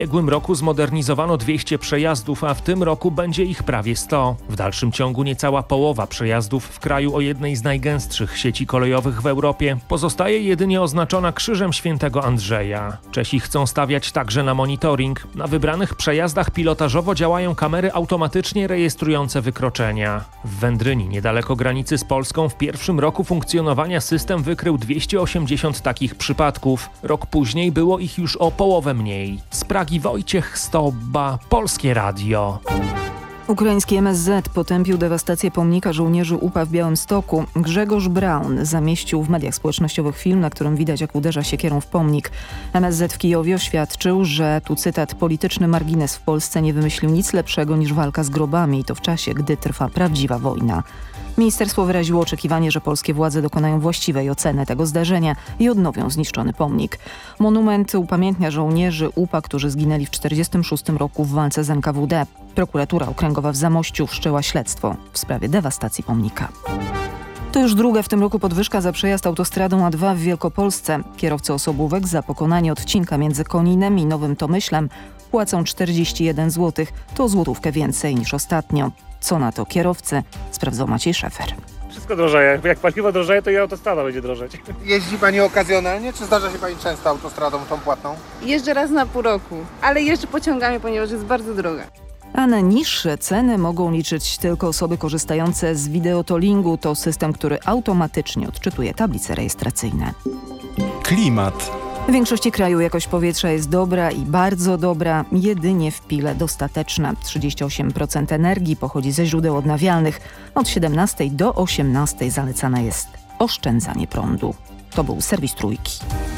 W ubiegłym roku zmodernizowano 200 przejazdów, a w tym roku będzie ich prawie 100. W dalszym ciągu niecała połowa przejazdów w kraju o jednej z najgęstszych sieci kolejowych w Europie pozostaje jedynie oznaczona krzyżem świętego Andrzeja. Czesi chcą stawiać także na monitoring. Na wybranych przejazdach pilotażowo działają kamery automatycznie rejestrujące wykroczenia. W Wędryni, niedaleko granicy z Polską, w pierwszym roku funkcjonowania system wykrył 280 takich przypadków. Rok później było ich już o połowę mniej. Z Pragi Wojciech Stoba, Polskie Radio. Ukraiński MSZ potępił dewastację pomnika żołnierzy UPA w Białymstoku. Grzegorz Braun zamieścił w mediach społecznościowych film, na którym widać, jak uderza siekierą w pomnik. MSZ w Kijowie oświadczył, że, tu cytat, polityczny margines w Polsce nie wymyślił nic lepszego niż walka z grobami i to w czasie, gdy trwa prawdziwa wojna. Ministerstwo wyraziło oczekiwanie, że polskie władze dokonają właściwej oceny tego zdarzenia i odnowią zniszczony pomnik. Monument upamiętnia żołnierzy UPA, którzy zginęli w 1946 roku w walce z NKWD. Prokuratura Okręgowa w Zamościu wszczęła śledztwo w sprawie dewastacji pomnika. To już druga w tym roku podwyżka za przejazd autostradą A2 w Wielkopolsce. Kierowcy osobówek za pokonanie odcinka między Koninem i Nowym Tomyślem płacą 41 zł. To złotówkę więcej niż ostatnio. Co na to kierowcy? Sprawdzał Maciej Szefer. Wszystko drożeje. Jak paliwo drożeje, to i autostrada będzie drożeć. Jeździ Pani okazjonalnie, czy zdarza się Pani często autostradą tą płatną? Jeżdżę raz na pół roku, ale jeżdżę pociągami, ponieważ jest bardzo droga. A na niższe ceny mogą liczyć tylko osoby korzystające z videotollingu. To system, który automatycznie odczytuje tablice rejestracyjne. Klimat. W większości kraju jakość powietrza jest dobra i bardzo dobra, jedynie w Pile dostateczna. 38% energii pochodzi ze źródeł odnawialnych. Od 17 do 18 zalecane jest oszczędzanie prądu. To był serwis Trójki.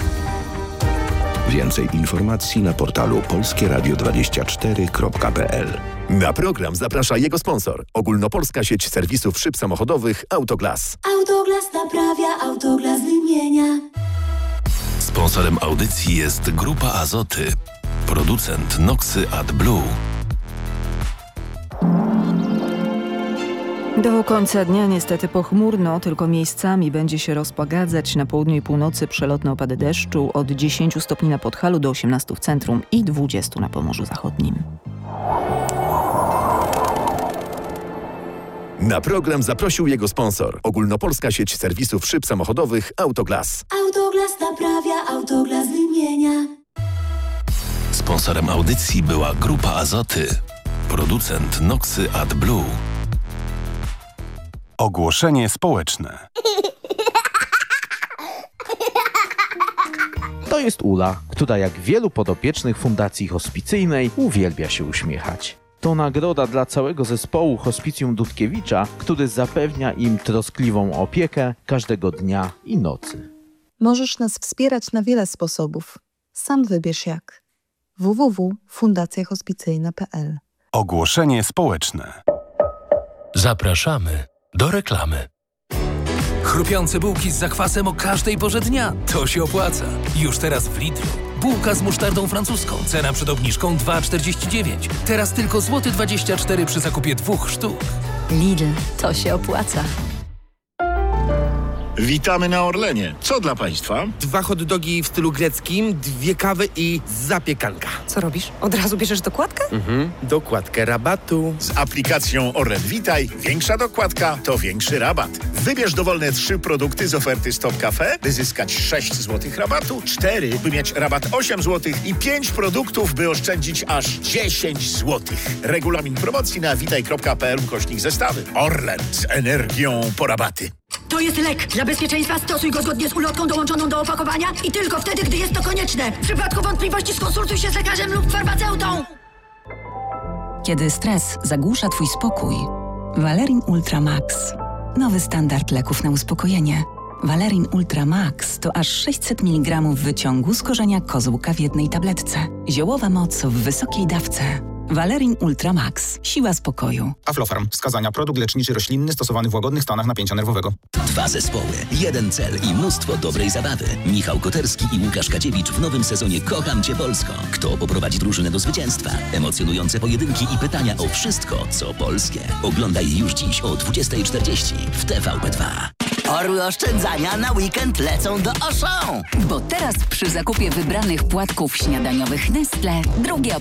Więcej informacji na portalu polskieradio24.pl. Na program zaprasza jego sponsor. Ogólnopolska sieć serwisów szyb samochodowych Autoglas. Autoglas naprawia, Autoglas wymienia. Sponsorem audycji jest Grupa Azoty, producent Noxy AdBlue. Do końca dnia niestety pochmurno, tylko miejscami będzie się rozpogadzać. Na południu i północy przelotne opady deszczu od 10 stopni na Podhalu do 18 w centrum i 20 na Pomorzu Zachodnim. Na program zaprosił jego sponsor. Ogólnopolska sieć serwisów szyb samochodowych Autoglas. Autoglas naprawia, Autoglas wymienia. Sponsorem audycji była Grupa Azoty, producent Noxy AdBlue. Ogłoszenie społeczne. To jest Ula, która jak wielu podopiecznych Fundacji Hospicyjnej uwielbia się uśmiechać. To nagroda dla całego zespołu Hospicjum Dudkiewicza, który zapewnia im troskliwą opiekę każdego dnia i nocy. Możesz nas wspierać na wiele sposobów. Sam wybierz jak. www.fundacjahospicyjna.pl. Ogłoszenie społeczne. Zapraszamy do reklamy. Chrupiące bułki z zakwasem o każdej porze dnia. To się opłaca. Już teraz w Lidlu. Bułka z musztardą francuską. Cena przed obniżką 2,49. Teraz tylko złoty 24 przy zakupie 2 sztuk. Lidl. To się opłaca. Witamy na Orlenie. Co dla Państwa? 2 hot dogi w stylu greckim, 2 kawy i zapiekanka. Co robisz? Od razu bierzesz dokładkę? Dokładkę rabatu. Z aplikacją Orlen Witaj większa dokładka to większy rabat. Wybierz dowolne 3 produkty z oferty Stop Cafe, by zyskać 6 zł rabatu, 4, by mieć rabat 8 zł i 5 produktów, by oszczędzić aż 10 zł. Regulamin promocji na witaj.pl/zestawy. Orlen z energią po rabaty. To jest lek. Dla bezpieczeństwa stosuj go zgodnie z ulotką dołączoną do opakowania i tylko wtedy, gdy jest to konieczne. W przypadku wątpliwości skonsultuj się z lekarzem lub farmaceutą. Kiedy stres zagłusza Twój spokój, Valerin Ultra Max. Nowy standard leków na uspokojenie. Valerin Ultra Max to aż 600 mg wyciągu z korzenia kozłka w jednej tabletce. Ziołowa moc w wysokiej dawce. Valerin Ultra Max. Siła spokoju. Aflofarm. Wskazania. Produkt leczniczy roślinny stosowany w łagodnych stanach napięcia nerwowego. 2 zespoły, 1 cel i mnóstwo dobrej zabawy. Michał Koterski i Łukasz Kadziewicz w nowym sezonie Kocham Cię Polsko. Kto poprowadzi drużynę do zwycięstwa? Emocjonujące pojedynki i pytania o wszystko, co polskie. Oglądaj już dziś o 20:40 w TVP2. Orły oszczędzania na weekend lecą do Auchan. Bo teraz przy zakupie wybranych płatków śniadaniowych Nestle drugie